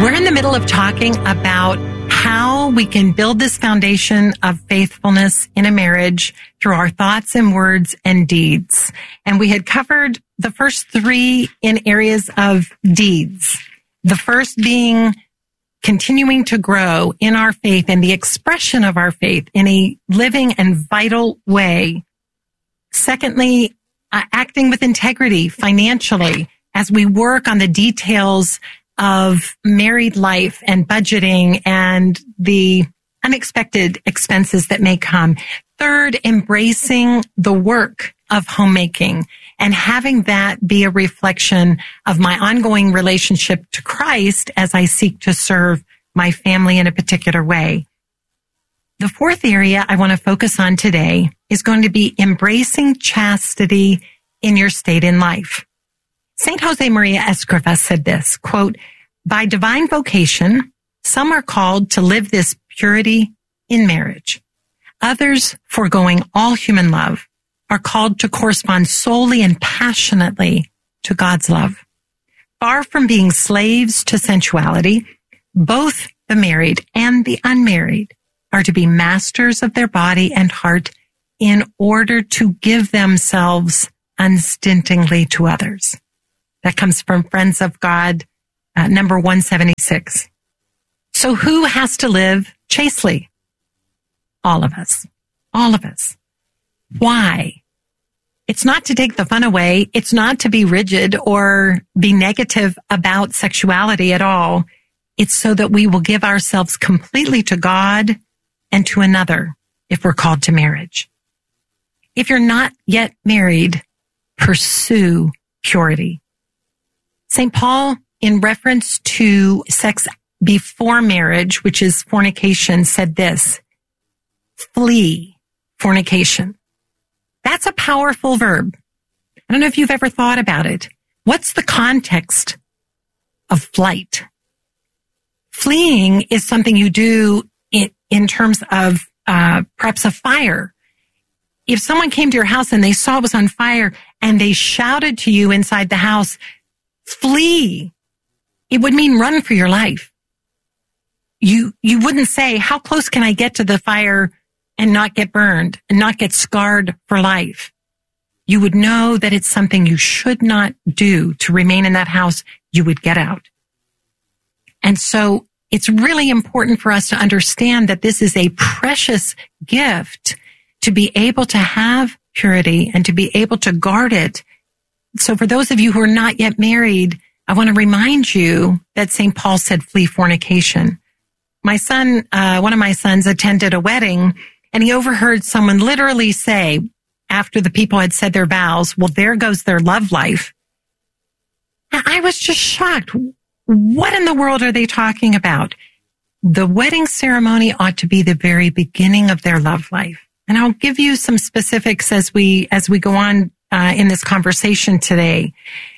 We're in the middle of talking about how we can build this foundation of faithfulness in a marriage through our thoughts and words and deeds. And we had covered the first three in areas of deeds. The first being continuing to grow in our faith and the expression of our faith in a living and vital way. Secondly, acting with integrity financially as we work on the details of married life and budgeting and the unexpected expenses that may come. Third, embracing the work of homemaking and having that be a reflection of my ongoing relationship to Christ as I seek to serve my family in a particular way. The fourth area I want to focus on today is going to be embracing chastity in your state in life. St. Jose Maria Escrivá said this, quote, "By divine vocation, some are called to live this purity in marriage. Others, foregoing all human love, are called to correspond solely and passionately to God's love. Far from being slaves to sensuality, both the married and the unmarried are to be masters of their body and heart in order to give themselves unstintingly to others." That comes from Friends of God, number 176. So who has to live chastely? All of us. All of us. Why? It's not to take the fun away. It's not to be rigid or be negative about sexuality at all. It's so that we will give ourselves completely to God and to another if we're called to marriage. If you're not yet married, pursue purity. St. Paul, in reference to sex before marriage, which is fornication, said this, "Flee fornication." That's a powerful verb. I don't know if you've ever thought about it. What's the context of flight? Fleeing is something you do in terms of perhaps a fire. If someone came to your house and they saw it was on fire and they shouted to you inside the house, "Flee," it would mean run for your life. You wouldn't say, "How close can I get to the fire and not get burned and not get scarred for life?" You would know that it's something you should not do to remain in that house. You would get out. And so it's really important for us to understand that this is a precious gift to be able to have purity and to be able to guard it. So for those of you who are not yet married, I want to remind you that St. Paul said, "Flee fornication." My son, one of my sons attended a wedding and he overheard someone literally say, after the people had said their vows, "Well, there goes their love life." I was just shocked. What in the world are they talking about? The wedding ceremony ought to be the very beginning of their love life. And I'll give you some specifics as we go on in this conversation today.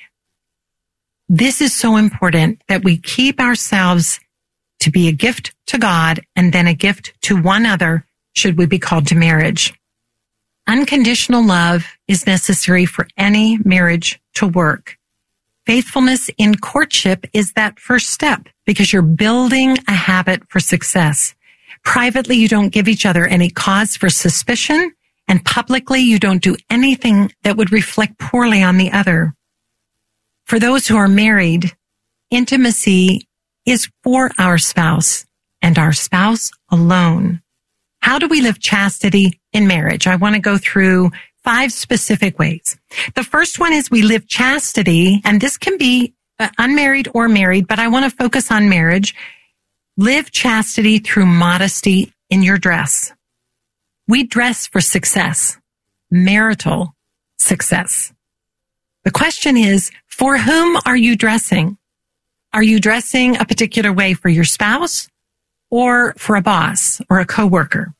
This is so important that we keep ourselves to be a gift to God and then a gift to one another should we be called to marriage. Unconditional love is necessary for any marriage to work. Faithfulness in courtship is that first step because you're building a habit for success. Privately, you don't give each other any cause for suspicion, and publicly, you don't do anything that would reflect poorly on the other. For those who are married, intimacy is for our spouse and our spouse alone. How do we live chastity in marriage? I want to go through 5 specific ways. The first one is we live chastity, and this can be unmarried or married, but I want to focus on marriage. Live chastity through modesty in your dress. We dress for success, marital success. The question is, for whom are you dressing? Are you dressing a particular way for your spouse or for a boss or a coworker?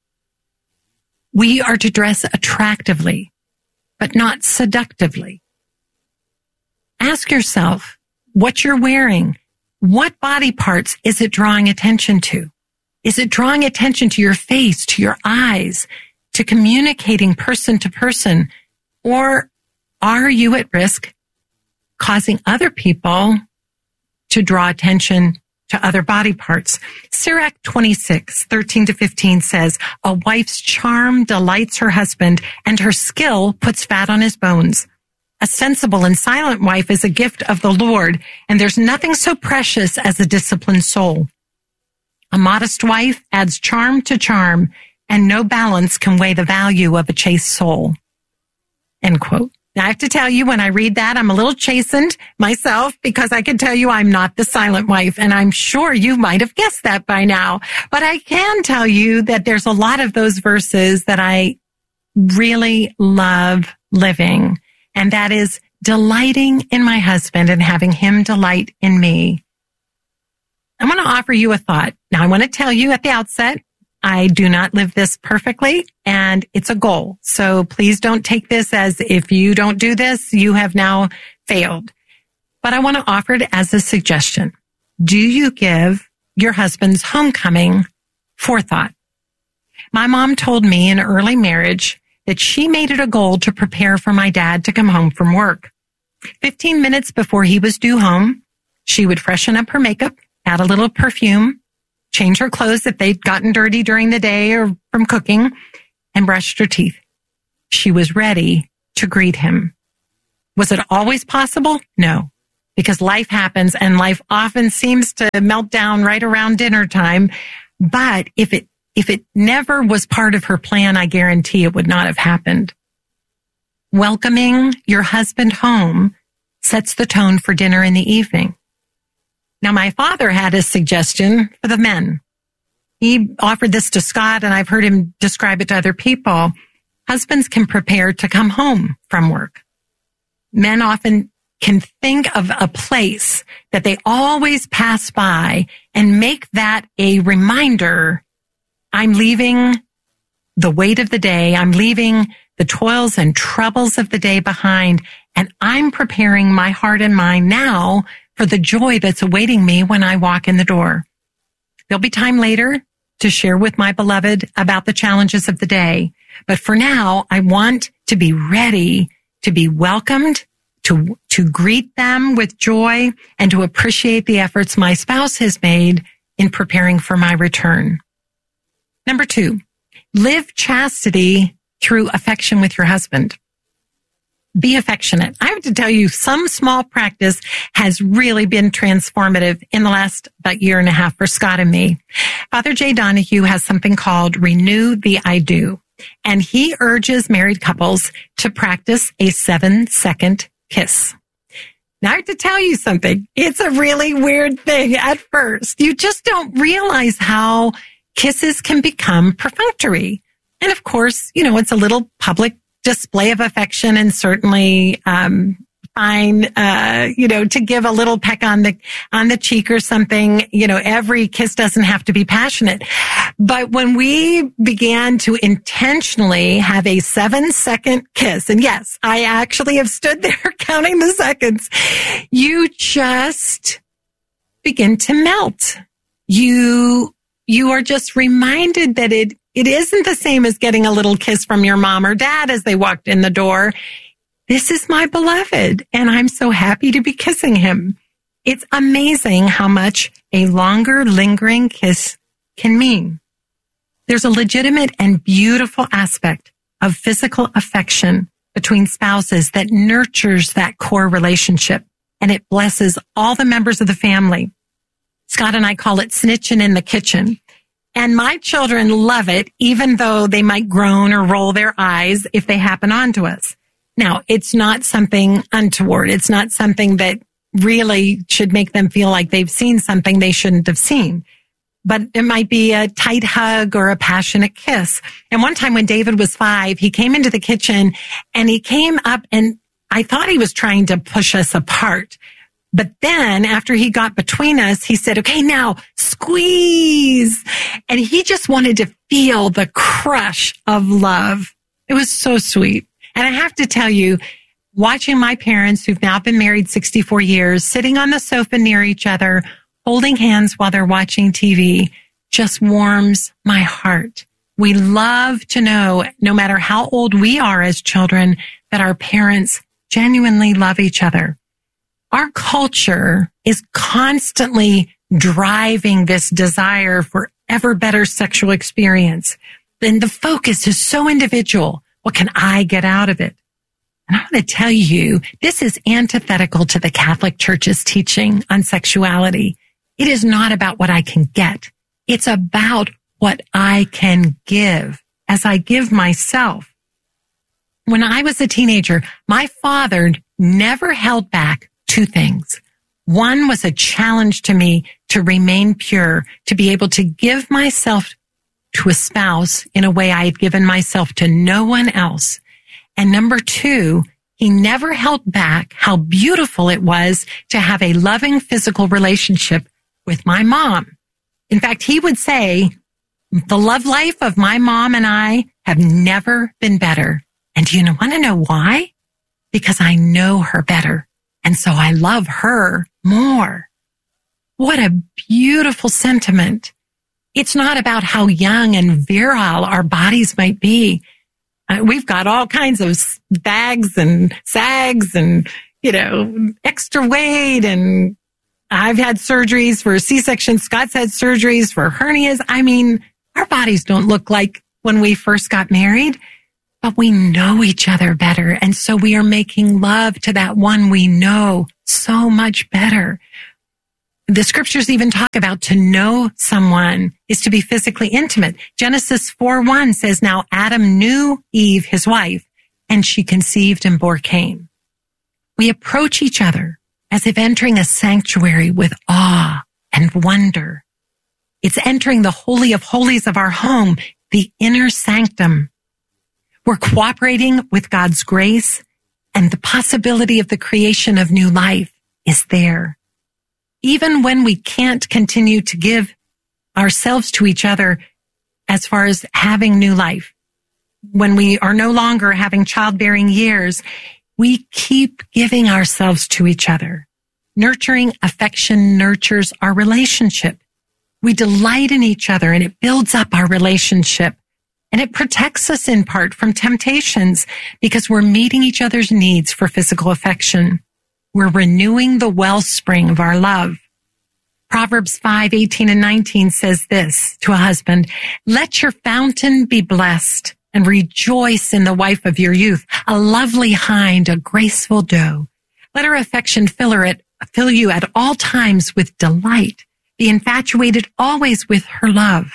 We are to dress attractively, but not seductively. Ask yourself what you're wearing. What body parts is it drawing attention to? Is it drawing attention to your face, to your eyes, to communicating person to person? Or are you at risk causing other people to draw attention to other body parts. Sirach 26:13-15 says, a wife's charm delights her husband, and her skill puts fat on his bones. A sensible and silent wife is a gift of the Lord, and there's nothing so precious as a disciplined soul. A modest wife adds charm to charm, and no balance can weigh the value of a chaste soul. End quote. Now, I have to tell you, when I read that, I'm a little chastened myself, because I can tell you I'm not the silent wife, and I'm sure you might have guessed that by now. But I can tell you that there's a lot of those verses that I really love living, and that is delighting in my husband and having him delight in me. I want to offer you a thought. Now, I want to tell you at the outset, I do not live this perfectly, and it's a goal. So please don't take this as if you don't do this, you have now failed. But I want to offer it as a suggestion. Do you give your husband's homecoming forethought? My mom told me in early marriage that she made it a goal to prepare for my dad to come home from work. 15 minutes before he was due home, she would freshen up her makeup, add a little perfume, change her clothes if they'd gotten dirty during the day or from cooking, and brushed her teeth. She was ready to greet him. Was it always possible? No, because life happens, and life often seems to melt down right around dinner time. But if it never was part of her plan, I guarantee it would not have happened. Welcoming your husband home sets the tone for dinner in the evening. Now, my father had a suggestion for the men. He offered this to Scott, and I've heard him describe it to other people. Husbands can prepare to come home from work. Men often can think of a place that they always pass by and make that a reminder. I'm leaving the weight of the day. I'm leaving the toils and troubles of the day behind, and I'm preparing my heart and mind now for the joy that's awaiting me when I walk in the door. There'll be time later to share with my beloved about the challenges of the day. But for now, I want to be ready to be welcomed, to greet them with joy, and to appreciate the efforts my spouse has made in preparing for my return. Number 2, live chastity through affection with your husband. Be affectionate. I have to tell you, some small practice has really been transformative in the last about year and a half for Scott and me. Father Jay Donahue has something called Renew the I Do, and he urges married couples to practice a 7-second kiss. Now, I have to tell you something. It's a really weird thing at first. You just don't realize how kisses can become perfunctory. And of course, it's a little public display of affection, and certainly fine, to give a little peck on the cheek or something. Every kiss doesn't have to be passionate. But when we began to intentionally have a 7-second kiss, and yes, I actually have stood there counting the seconds, you just begin to melt. You are just reminded that it isn't the same as getting a little kiss from your mom or dad as they walked in the door. This is my beloved, and I'm so happy to be kissing him. It's amazing how much a longer, lingering kiss can mean. There's a legitimate and beautiful aspect of physical affection between spouses that nurtures that core relationship, and it blesses all the members of the family. Scott and I call it snitching in the kitchen. And my children love it, even though they might groan or roll their eyes if they happen onto us. Now, it's not something untoward. It's not something that really should make them feel like they've seen something they shouldn't have seen. But it might be a tight hug or a passionate kiss. And one time when David was 5, he came into the kitchen and he came up, and I thought he was trying to push us apart. But then after he got between us, he said, okay, now squeeze. And he just wanted to feel the crush of love. It was so sweet. And I have to tell you, watching my parents, who've now been married 64 years, sitting on the sofa near each other, holding hands while they're watching TV, just warms my heart. We love to know, no matter how old we are as children, that our parents genuinely love each other. Our culture is constantly driving this desire for ever better sexual experience, then the focus is so individual. What can I get out of it? And I want to tell you, this is antithetical to the Catholic Church's teaching on sexuality. It is not about what I can get. It's about what I can give as I give myself. When I was a teenager, my father never held back two things. One was a challenge to me to remain pure, to be able to give myself to a spouse in a way I had given myself to no one else. And number two, he never held back how beautiful it was to have a loving physical relationship with my mom. In fact, he would say, the love life of my mom and I have never been better. And do you want to know why? Because I know her better. And so I love her more. What a beautiful sentiment. It's not about how young and virile our bodies might be. We've got all kinds of bags and sags and, extra weight. And I've had surgeries for C-sections. Scott's had surgeries for hernias. I mean, our bodies don't look like when we first got married, but we know each other better. And so we are making love to that one we know so much better. The scriptures even talk about to know someone is to be physically intimate. Genesis 4:1 says, now Adam knew Eve, his wife, and she conceived and bore Cain. We approach each other as if entering a sanctuary with awe and wonder. It's entering the holy of holies of our home, the inner sanctum. We're cooperating with God's grace, and the possibility of the creation of new life is there. Even when we can't continue to give ourselves to each other as far as having new life, when we are no longer having childbearing years, we keep giving ourselves to each other. Nurturing affection nurtures our relationship. We delight in each other and it builds up our relationship. And it protects us in part from temptations because we're meeting each other's needs for physical affection. We're renewing the wellspring of our love. Proverbs 5:18 and 19 says this to a husband, let your fountain be blessed and rejoice in the wife of your youth, a lovely hind, a graceful doe. Let her affection fill you at all times with delight. Be infatuated always with her love.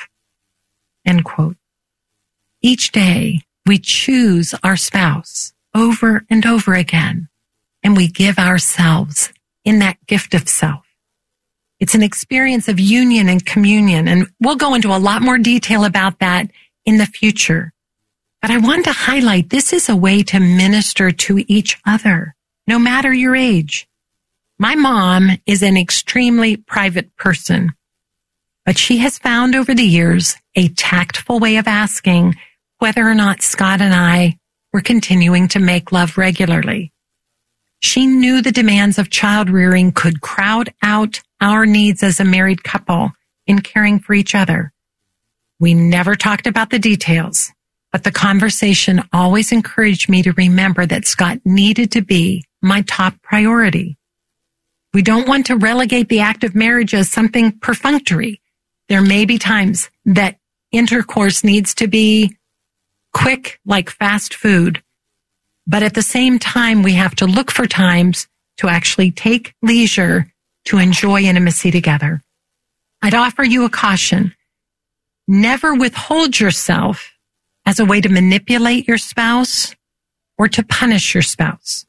End quote. Each day we choose our spouse over and over again, and we give ourselves in that gift of self. It's an experience of union and communion, and we'll go into a lot more detail about that in the future. But I wanted to highlight this is a way to minister to each other, no matter your age. My mom is an extremely private person, but she has found over the years a tactful way of asking whether or not Scott and I were continuing to make love regularly. She knew the demands of child rearing could crowd out our needs as a married couple in caring for each other. We never talked about the details, but the conversation always encouraged me to remember that Scott needed to be my top priority. We don't want to relegate the act of marriage as something perfunctory. There may be times that intercourse needs to be quick, like fast food. But at the same time, we have to look for times to actually take leisure to enjoy intimacy together. I'd offer you a caution. Never withhold yourself as a way to manipulate your spouse or to punish your spouse.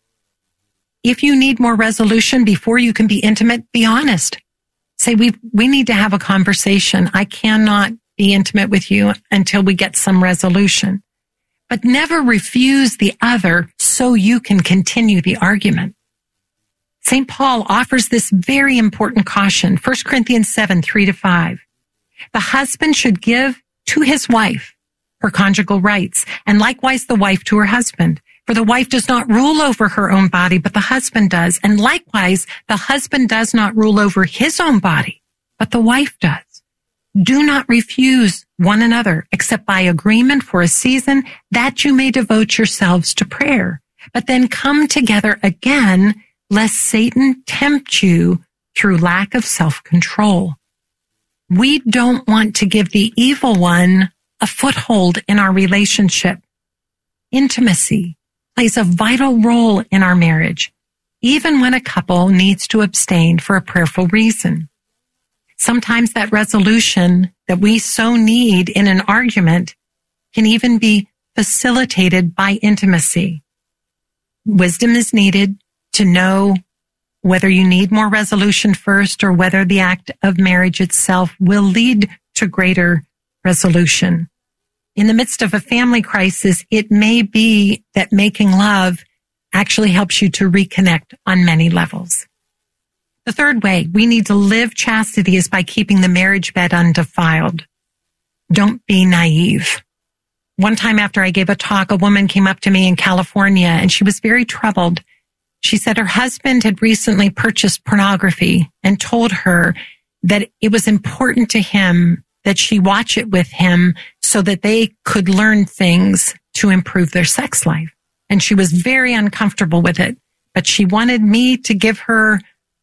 If you need more resolution before you can be intimate, be honest. Say, we need to have a conversation. I cannot be intimate with you until we get some resolution. But never refuse the other so you can continue the argument. St. Paul offers this very important caution, 1 Corinthians 7:3-5. The husband should give to his wife her conjugal rights, and likewise the wife to her husband. For the wife does not rule over her own body, but the husband does. And likewise, the husband does not rule over his own body, but the wife does. Do not refuse one another, except by agreement for a season, that you may devote yourselves to prayer. But then come together again, lest Satan tempt you through lack of self-control. We don't want to give the evil one a foothold in our relationship. Intimacy plays a vital role in our marriage, even when a couple needs to abstain for a prayerful reason. Sometimes that resolution that we so need in an argument can even be facilitated by intimacy. Wisdom is needed to know whether you need more resolution first or whether the act of marriage itself will lead to greater resolution. In the midst of a family crisis, it may be that making love actually helps you to reconnect on many levels. The third way we need to live chastity is by keeping the marriage bed undefiled. Don't be naive. One time after I gave a talk, a woman came up to me in California and she was very troubled. She said her husband had recently purchased pornography and told her that it was important to him that she watch it with him so that they could learn things to improve their sex life. And she was very uncomfortable with it, but she wanted me to give her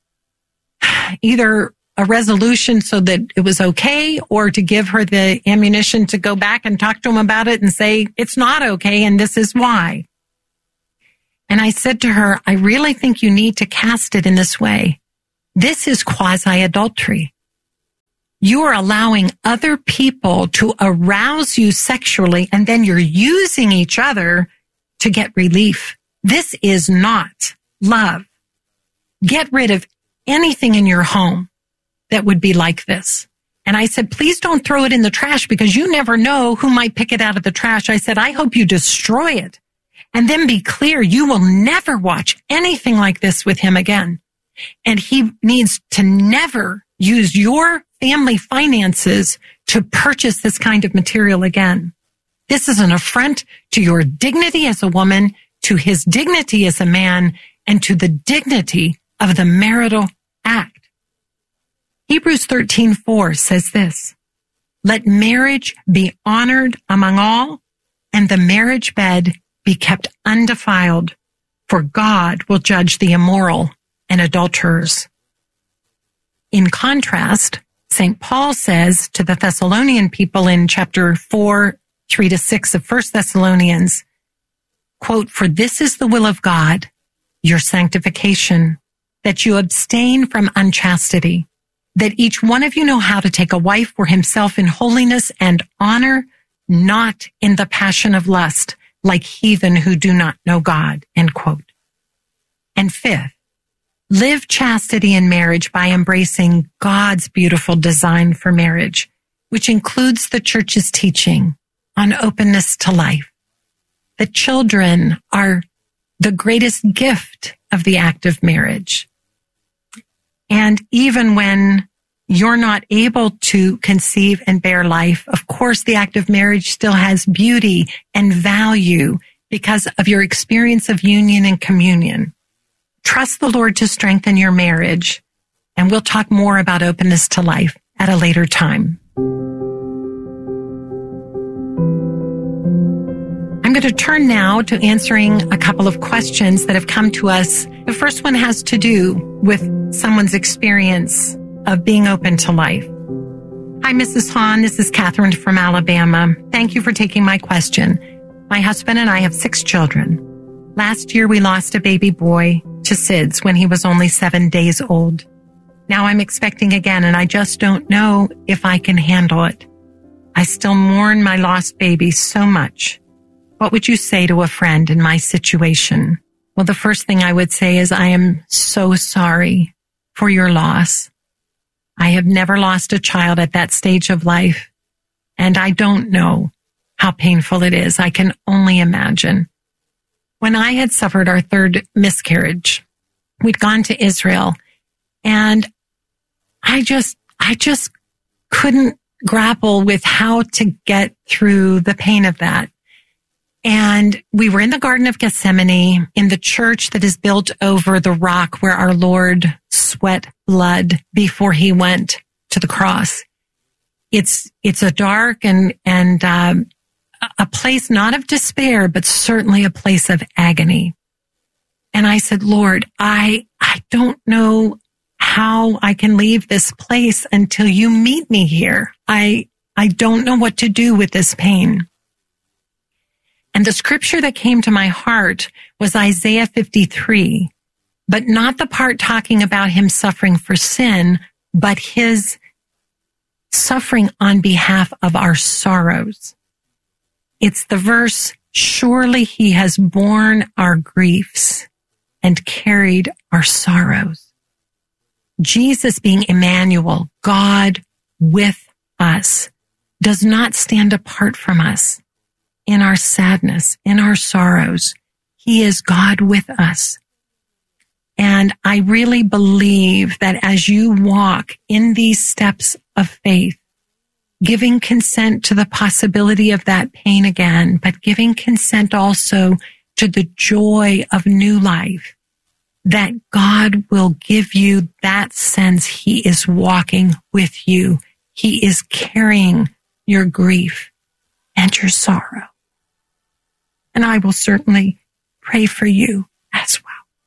either a resolution so that it was okay or to give her the ammunition to go back and talk to him about it and say, it's not okay and this is why. And I said to her, I really think you need to cast it in this way. This is quasi-adultery. You are allowing other people to arouse you sexually, and then you're using each other to get relief. This is not love. Get rid of anything in your home that would be like this. And I said, please don't throw it in the trash because you never know who might pick it out of the trash. I said, I hope you destroy it. And then be clear, you will never watch anything like this with him again. And he needs to never use your family finances to purchase this kind of material again. This is an affront to your dignity as a woman, to his dignity as a man, and to the dignity of the marital act. Hebrews 13:4 says this, let marriage be honored among all, and the marriage bed be kept undefiled, for God will judge the immoral and adulterers. In contrast, St. Paul says to the Thessalonian people in chapter 4, 3-6 of 1 Thessalonians, quote, for this is the will of God, your sanctification, that you abstain from unchastity, that each one of you know how to take a wife for himself in holiness and honor, not in the passion of lust, like heathen who do not know God, end quote. And fifth, live chastity in marriage by embracing God's beautiful design for marriage, which includes the church's teaching on openness to life. The children are the greatest gift of the act of marriage. And even when you're not able to conceive and bear life, of course, the act of marriage still has beauty and value because of your experience of union and communion. Trust the Lord to strengthen your marriage, and we'll talk more about openness to life at a later time. I'm going to turn now to answering a couple of questions that have come to us. The first one has to do with someone's experience of being open to life. Hi, Mrs. Hahn. This is Catherine from Alabama. Thank you for taking my question. My husband and I have 6 children. Last year, we lost a baby boy to SIDS when he was only 7 days old. Now I'm expecting again, and I just don't know if I can handle it. I still mourn my lost baby so much. What would you say to a friend in my situation? Well, the first thing I would say is I am so sorry for your loss. I have never lost a child at that stage of life, and I don't know how painful it is. I can only imagine. When I had suffered our 3rd miscarriage, we'd gone to Israel, and I just couldn't grapple with how to get through the pain of that. And we were in the Garden of Gethsemane in the church that is built over the rock where our Lord sweat blood before he went to the cross. It's a dark and a place not of despair, but certainly a place of agony. And I said, Lord, I don't know how I can leave this place until you meet me here. I don't know what to do with this pain. And the scripture that came to my heart was Isaiah 53, but not the part talking about him suffering for sin, but his suffering on behalf of our sorrows. It's the verse, surely he has borne our griefs and carried our sorrows. Jesus, being Emmanuel, God with us, does not stand apart from us in our sadness, in our sorrows. He is God with us. And I really believe that as you walk in these steps of faith, giving consent to the possibility of that pain again, but giving consent also to the joy of new life, that God will give you that sense he is walking with you. He is carrying your grief and your sorrow. And I will certainly pray for you as well.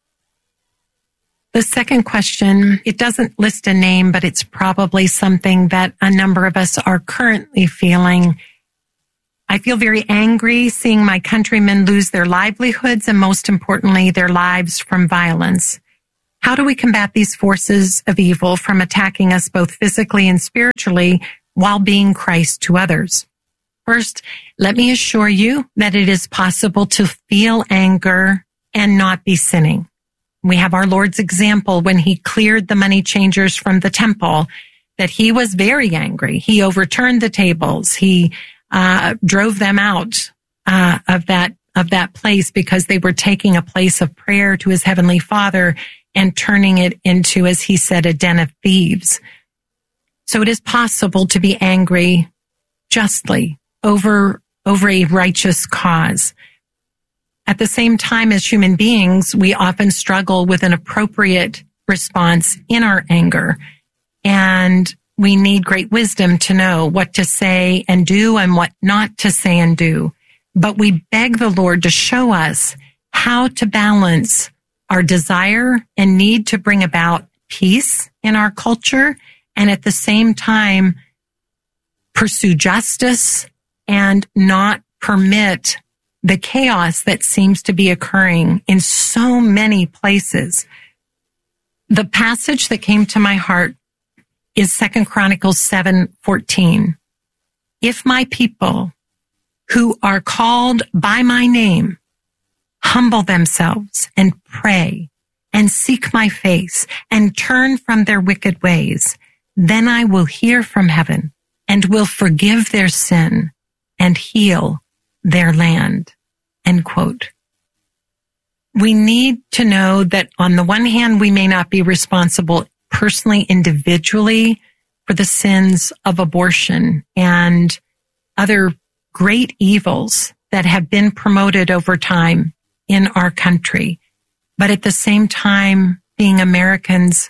The second question, it doesn't list a name, but it's probably something that a number of us are currently feeling. I feel very angry seeing my countrymen lose their livelihoods and, most importantly, their lives from violence. How do we combat these forces of evil from attacking us both physically and spiritually while being Christ to others? First, let me assure you that it is possible to feel anger and not be sinning. We have our Lord's example when he cleared the money changers from the temple, that he was very angry. He overturned the tables. He drove them out of that place because they were taking a place of prayer to his heavenly Father and turning it into, as he said, a den of thieves. So it is possible to be angry justly over a righteous cause. At the same time, as human beings, we often struggle with an appropriate response in our anger. And we need great wisdom to know what to say and do and what not to say and do. But we beg the Lord to show us how to balance our desire and need to bring about peace in our culture, and at the same time pursue justice and not permit the chaos that seems to be occurring in so many places. The passage that came to my heart is 2 Chronicles 7:14. If my people who are called by my name humble themselves and pray and seek my face and turn from their wicked ways, then I will hear from heaven and will forgive their sin and heal their land. End quote. We need to know that on the one hand, we may not be responsible personally, individually, for the sins of abortion and other great evils that have been promoted over time in our country. But at the same time, being Americans,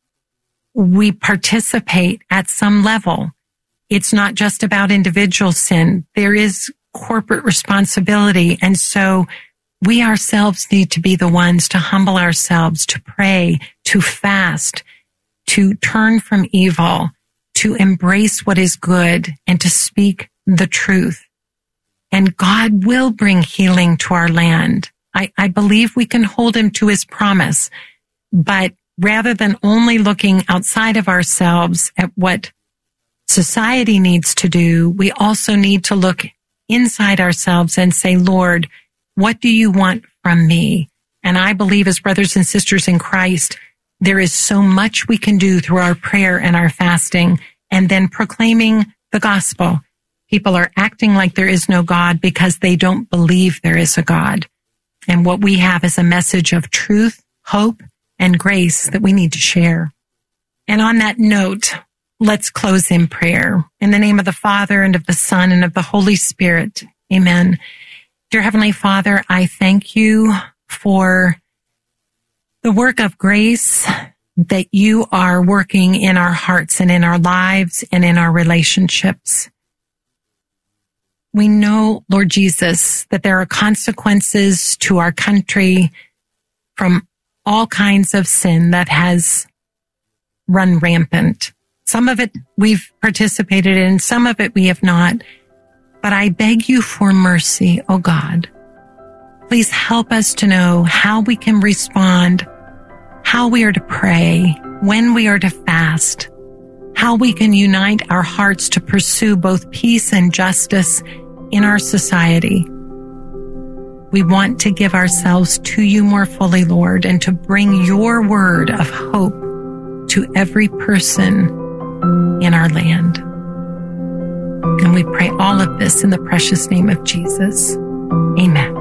we participate at some level. It's not just about individual sin. There is corporate responsibility. And so we ourselves need to be the ones to humble ourselves, to pray, to fast, to turn from evil, to embrace what is good, and to speak the truth. And God will bring healing to our land. I believe we can hold him to his promise. But rather than only looking outside of ourselves at what society needs to do, we also need to look inside ourselves and say, Lord, what do you want from me? And I believe, as brothers and sisters in Christ, there is so much we can do through our prayer and our fasting, and then proclaiming the gospel. People are acting like there is no God because they don't believe there is a God. And what we have is a message of truth, hope, and grace that we need to share. And on that note, let's close in prayer. In the name of the Father, and of the Son, and of the Holy Spirit. Amen. Dear Heavenly Father, I thank you for the work of grace that you are working in our hearts and in our lives and in our relationships. We know, Lord Jesus, that there are consequences to our country from all kinds of sin that has run rampant. Some of it we've participated in, some of it we have not. But I beg you for mercy, oh God. Please help us to know how we can respond, how we are to pray, when we are to fast, how we can unite our hearts to pursue both peace and justice in our society. We want to give ourselves to you more fully, Lord, and to bring your word of hope to every person in our land. And we pray all of this in the precious name of Jesus. Amen.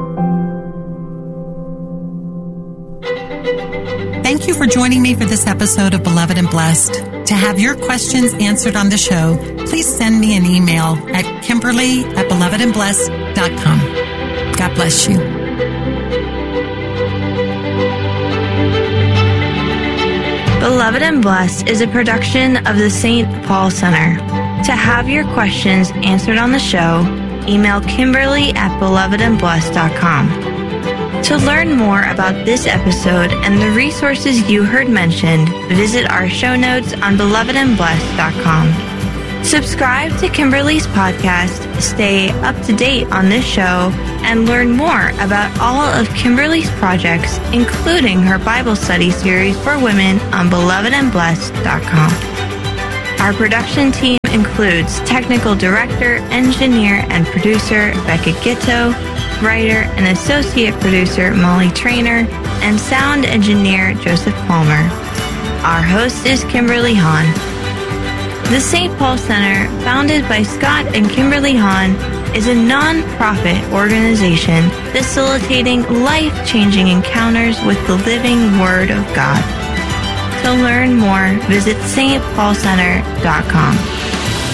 Thank you for joining me for this episode of Beloved and Blessed. To have your questions answered on the show, please send me an email at Kimberly@belovedandblessed.com. God bless you. Beloved and Blessed is a production of the St. Paul Center. To have your questions answered on the show, email Kimberly@belovedandblessed.com. To learn more about this episode and the resources you heard mentioned, visit our show notes on belovedandblessed.com. Subscribe to Kimberly's podcast, stay up to date on this show, and learn more about all of Kimberly's projects, including her Bible study series for women on belovedandblessed.com. Our production team includes technical director, engineer, and producer Becca Gitto, writer and associate producer Molly Trainer, and sound engineer Joseph Palmer. Our host is Kimberly Hahn. The St. Paul Center, founded by Scott and Kimberly Hahn, is a non-profit organization facilitating life-changing encounters with the living Word of God. To learn more, visit stpaulcenter.com.